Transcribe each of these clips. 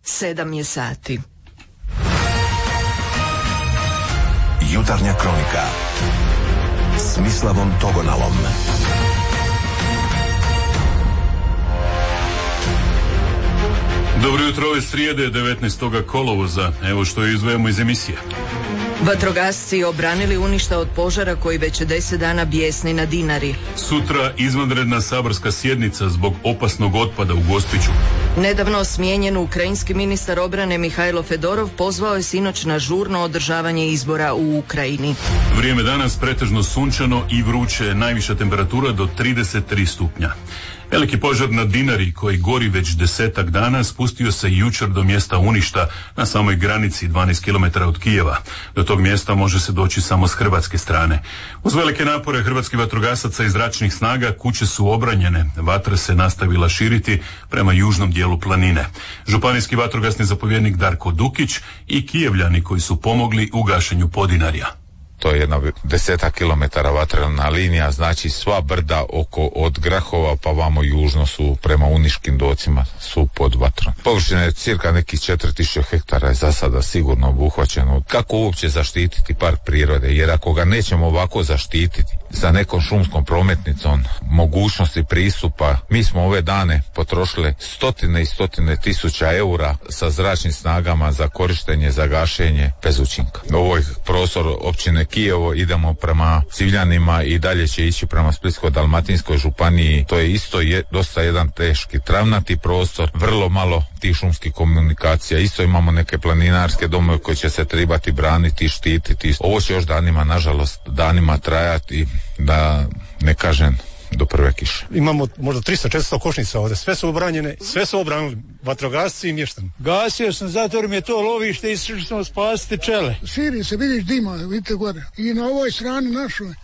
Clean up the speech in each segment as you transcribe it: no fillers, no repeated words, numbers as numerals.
7 je sati. Jutarnja kronika s Mislavom Togonalom. Dobro jutro, ove srijede 19. kolovoza. Evo što izdvajamo iz emisije. Vatrogasci obranili Uništa od požara koji već 10 dana bijesni na Dinari. Sutra izvanredna saborska sjednica zbog opasnog otpada u Gospiću. Nedavno smijenjen ukrajinski ministar obrane Mihajlo Fedorov pozvao je sinoć na žurno održavanje izbora u Ukrajini. Vrijeme danas pretežno sunčano i vruće, najviša temperatura do 33 stupnja. Veliki požar na Dinari koji gori već 10 dana spustio se jučer do mjesta Uništa na samoj granici 12 km od Kijeva. Do tog mjesta može se doći samo s hrvatske strane. Uz velike napore hrvatskih vatrogasaca i zračnih snaga kuće su obranjene. Vatra se nastavila širiti prema južnom dijelu planine. Županijski vatrogasni zapovjednik Darko Dukić i Kijevljani koji su pomogli u gašenju Podinarja. To je jedna 10 kilometara vatrena linija, znači sva brda od Grahova pa vamo južno su prema Uniškim docima su pod vatrom. Površina je cirka nekih 4000 hektara je za sada sigurno obuhvaćeno. Kako uopće zaštititi park prirode? Jer ako ga nećemo ovako zaštititi sa nekom šumskom prometnicom, mogućnosti pristupa, mi smo ove dane potrošili stotine i stotine tisuća eura sa zračnim snagama za korištenje, za gašenje bez učinka. Ovo je prostor općine Kijevo, idemo prema Civljanima i dalje će ići prema Splitsko-dalmatinskoj županiji. To je isto dosta jedan teški travnati prostor, vrlo malo tih šumskih komunikacija. Isto imamo neke planinarske domove koje će se trebati braniti, štititi. Ovo će još danima, nažalost, danima trajati, da ne kažem do prve kiše. Imamo možda 300-400 košnica ovdje, sve su obranjene, sve su obranili vatrogasci i mještani. Gasio sam zato jer mi je to lovište i išli smo spasiti pčele. Širi se, vidiš dima, vidite gore. I na ovoj strani našoj.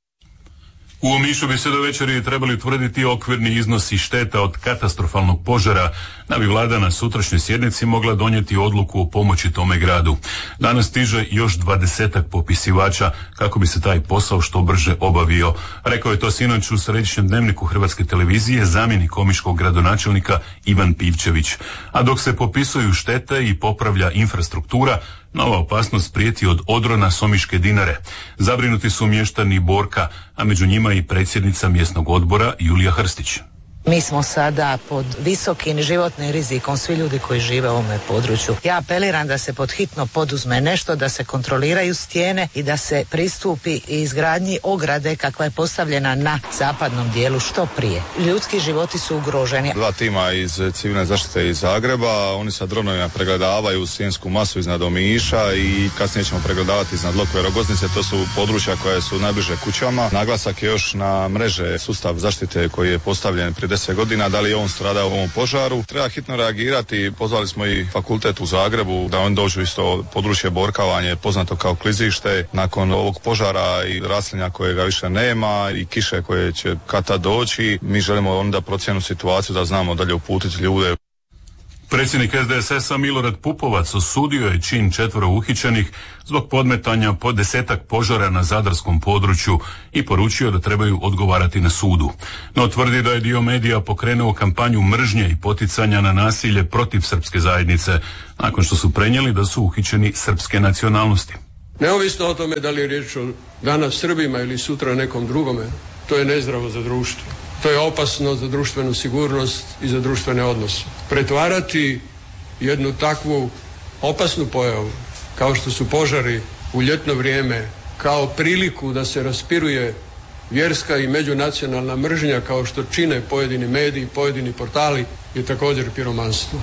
U Omišu bi se do večeri trebali utvrditi okvirni iznosi šteta od katastrofalnog požara, da bi vlada na sutrašnjoj sjednici mogla donijeti odluku o pomoći tome gradu. Danas stiže još 20 popisivača kako bi se taj posao što brže obavio. Rekao je to sinoć u središnjem dnevniku Hrvatske televizije zamjenik omiškog gradonačelnika Ivan Pivčević. A dok se popisuju štete i popravlja infrastruktura, nova opasnost prijeti od odrona s Omiške Dinare. Zabrinuti su mještani Borka, a među njima i predsjednica mjesnog odbora Julija Hrstić. Mi smo sada pod visokim životnim rizikom, svi ljudi koji žive u ovome području. Ja apeliram da se pod hitno poduzme nešto, da se kontroliraju stijene i da se pristupi izgradnji ograde kakva je postavljena na zapadnom dijelu što prije. Ljudski životi su ugroženi. 2 tima iz civilne zaštite iz Zagreba, oni sa dronovima pregledavaju stijensku masu iznad Omiša i kasnije ćemo pregledavati iznad Lokve Rogoznice. To su područja koje su najbliže kućama. Naglasak je još na mreže sustav zaštite koji je postavljen prije 10 godina, da li je on stradao u ovom požaru. Treba hitno reagirati, pozvali smo i fakultet u Zagrebu da oni dođu isto područje Borkavanje, poznato kao klizište, nakon ovog požara i raslinja kojega više nema i kiše koje će kad doći. Mi želimo onda procjenu situaciju da znamo dalje uputiti ljude. Predsjednik SDSS-a Milorad Pupovac osudio je čin 4 uhićenih zbog podmetanja po 10 požara na zadarskom području i poručio da trebaju odgovarati na sudu. No tvrdi da je dio medija pokrenuo kampanju mržnje i poticanja na nasilje protiv srpske zajednice, nakon što su prenijeli da su uhićeni srpske nacionalnosti. Neovisno o tome da li je riječ o danas Srbima ili sutra nekom drugome, to je nezdravo za društvo. To je opasno za društvenu sigurnost i za društvene odnose. Pretvarati jednu takvu opasnu pojavu, kao što su požari u ljetno vrijeme, kao priliku da se raspiruje vjerska i međunacionalna mržnja, kao što čine pojedini mediji, pojedini portali, je također piromanstvo.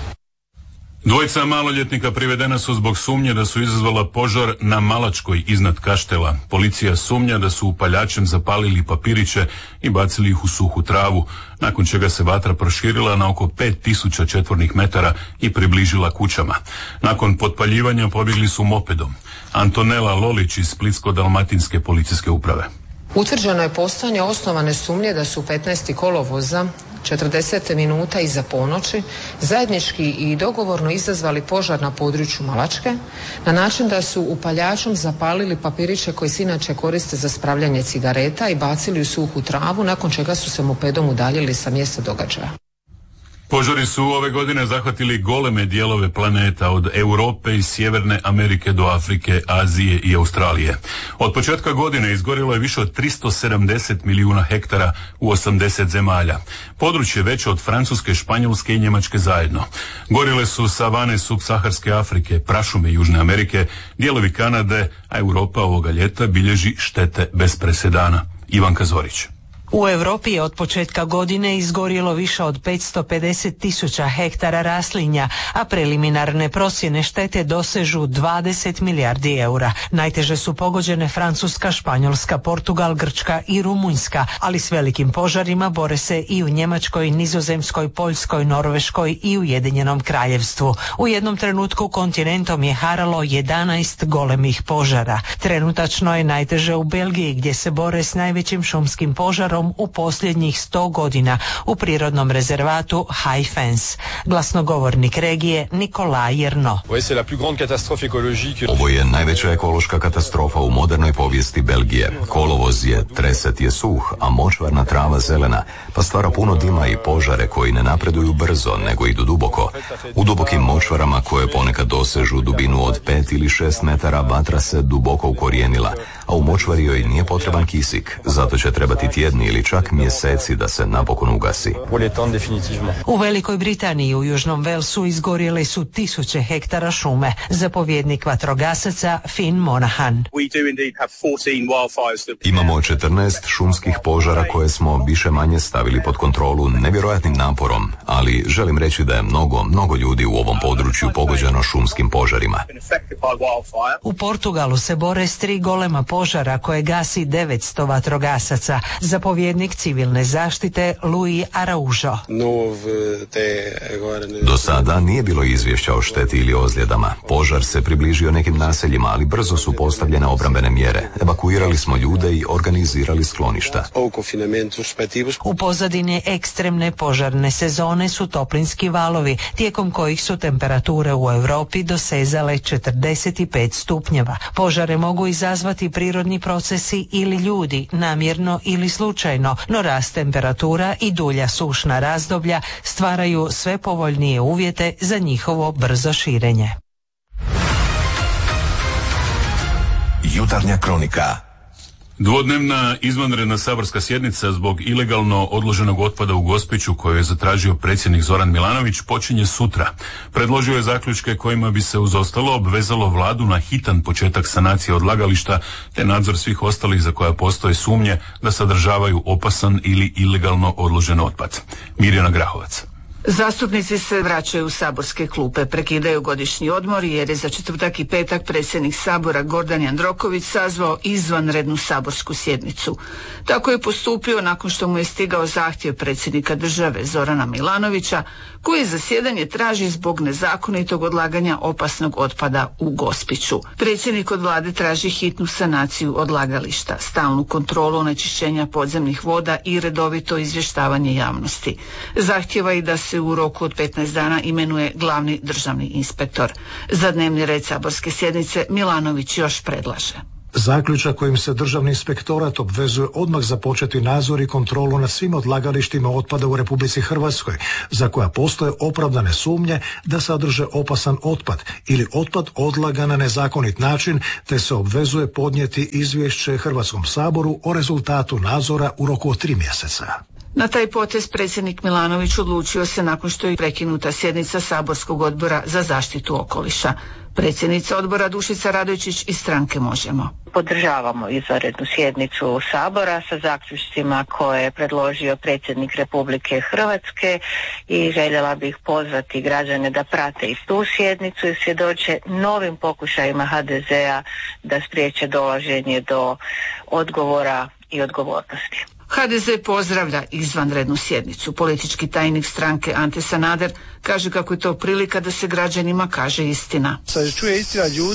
2 maloljetnika privedena su zbog sumnje da su izazvala požar na Malačkoj iznad Kaštela. Policija sumnja da su upaljačem zapalili papiriće i bacili ih u suhu travu, nakon čega se vatra proširila na oko 5000 četvornih metara i približila kućama. Nakon potpaljivanja pobjegli su mopedom. Antonela Lolić iz Splitsko-dalmatinske policijske uprave. Utvrđeno je postojanje osnovane sumnje da su 15. kolovoza 40 minuta iza ponoći zajednički i dogovorno izazvali požar na području Malačke na način da su upaljačom zapalili papiriće koji se inače koriste za spravljanje cigareta i bacili u suhu travu, nakon čega su se mopedom udaljili sa mjesta događaja. Požari su ove godine zahvatili goleme dijelove planeta od Europe i Sjeverne Amerike do Afrike, Azije i Australije. Od početka godine izgorilo je više od 370 milijuna hektara u 80 zemalja. Područje veće od Francuske, Španjolske i Njemačke zajedno. Gorile su savane subsaharske Afrike, prašume Južne Amerike, dijelovi Kanade, a Europa ovoga ljeta bilježi štete bez presedana. Ivanka Zorić. U Europi je od početka godine izgorjelo više od 550.000 hektara raslinja, a preliminarne procjene štete dosežu 20 milijardi eura. Najteže su pogođene Francuska, Španjolska, Portugal, Grčka i Rumunjska, ali s velikim požarima bore se i u Njemačkoj, Nizozemskoj, Poljskoj, Norveškoj i Ujedinjenom Kraljevstvu. U jednom trenutku kontinentom je haralo 11 golemih požara. Trenutačno je najteže u Belgiji, gdje se bore s najvećim šumskim požarom u posljednjih 100 godina u prirodnom rezervatu High Fence. Glasnogovornik regije Nikolaj Jerno. Ovo je najveća ekološka katastrofa u modernoj povijesti Belgije. Kolovoz je, treset je suh, a močvarna trava zelena, pa stvara puno dima i požare koji ne napreduju brzo, nego idu duboko. U dubokim močvarama koje ponekad dosežu dubinu od 5 ili 6 metara, vatra se duboko ukorijenila, a u močvari joj nije potreban kisik, zato će trebati tjedni ili čak mjeseci da se napokon ugasi. U Velikoj Britaniji i u Južnom Velsu izgorjele su 1000 hektara šume. Zapovjednik vatrogasaca Finn Monahan. Imamo 14 šumskih požara koje smo više manje stavili pod kontrolu nevjerojatnim naporom, ali želim reći da je mnogo ljudi u ovom području pogođeno šumskim požarima. U Portugalu se bore s 3 golema požara koje gasi 900 vatrogasaca. Zapovjednik civilne zaštite Luis Araujo. Do sada nije bilo izvješća o šteti ili ozljedama. Požar se približio nekim naseljima, ali brzo su postavljene obrambene mjere. Evakuirali smo ljude i organizirali skloništa. U pozadini ekstremne požarne sezone su toplinski valovi, tijekom kojih su temperature u Europi dosezale 45 stupnjeva. Požare mogu izazvati prirodni procesi ili ljudi, namjerno ili slučajno, no rast temperatura i dulja sušna razdoblja stvaraju sve povoljnije uvjete za njihovo brzo širenje. Jutarnja kronika. Dvodnevna izvanredna saborska sjednica zbog ilegalno odloženog otpada u Gospiću koju je zatražio predsjednik Zoran Milanović počinje sutra. Predložio je zaključke kojima bi se uz ostalo obvezalo vladu na hitan početak sanacije odlagališta te nadzor svih ostalih za koja postoje sumnje da sadržavaju opasan ili ilegalno odložen otpad. Mirjana Grahovac. Zastupnici se vraćaju u saborske klupe, prekidaju godišnji odmor jer je za četvrtak i petak predsjednik Sabora Gordan Jandroković sazvao izvanrednu saborsku sjednicu. Tako je postupio nakon što mu je stigao zahtjev predsjednika države Zorana Milanovića, koji zasjedanje traži zbog nezakonitog odlaganja opasnog otpada u Gospiću. Predsjednik od vlade traži hitnu sanaciju odlagališta, stalnu kontrolu onečišćenja podzemnih voda i redovito izvještavanje javnosti. Zahtjeva i da se u roku od 15 dana imenuje glavni državni inspektor. Za dnevni red saborske sjednice Milanović još predlaže. Zaključak kojim se Državni inspektorat obvezuje odmah započeti nadzor i kontrolu nad svim odlagalištima otpada u Republici Hrvatskoj, za koja postoje opravdane sumnje da sadrže opasan otpad ili otpad odlagan na nezakonit način, te se obvezuje podnijeti izvješće Hrvatskom saboru o rezultatu nadzora u roku od 3 mjeseca. Na taj potez predsjednik Milanović odlučio se nakon što je prekinuta sjednica saborskog odbora za zaštitu okoliša. Predsjednica odbora Dušica Radojčić iz stranke Možemo. Podržavamo izvanrednu sjednicu Sabora sa zaključcima koje je predložio predsjednik Republike Hrvatske i željela bih pozvati građane da prate i tu sjednicu i svjedoče novim pokušajima HDZ-a da spriječe dolaženje do odgovora i odgovornosti. HDZ pozdravlja izvanrednu sjednicu. Politički tajnik stranke Ante Sanader kaže kako je to prilika da se građanima kaže istina. Sad čuje istina ljudi